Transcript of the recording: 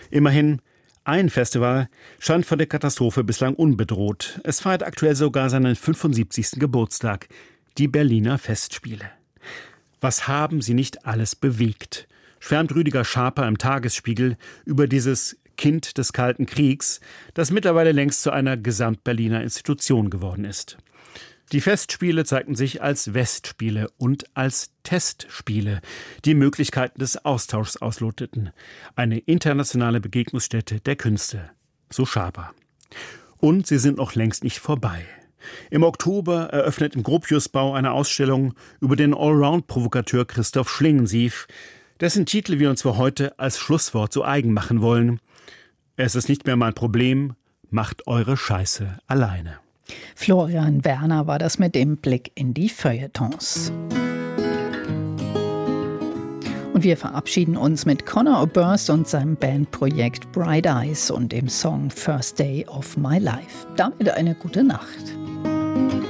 Immerhin, ein Festival scheint von der Katastrophe bislang unbedroht. Es feiert aktuell sogar seinen 75. Geburtstag, die Berliner Festspiele. Was haben sie nicht alles bewegt? Schwärmt Rüdiger Schaper im Tagesspiegel über dieses Kind des Kalten Kriegs, das mittlerweile längst zu einer Gesamtberliner Institution geworden ist. Die Festspiele zeigten sich als Westspiele und als Testspiele, die Möglichkeiten des Austauschs ausloteten. Eine internationale Begegnungsstätte der Künste, so Schaper. Und sie sind noch längst nicht vorbei. Im Oktober eröffnet im Gropiusbau eine Ausstellung über den Allround-Provokateur Christoph Schlingensief, dessen Titel wir uns für heute als Schlusswort zu eigen machen wollen. Es ist nicht mehr mein Problem, macht eure Scheiße alleine. Florian Werner war das mit dem Blick in die Feuilletons. Und wir verabschieden uns mit Conor Oberst und seinem Bandprojekt Bright Eyes und dem Song First Day of My Life. Damit eine gute Nacht.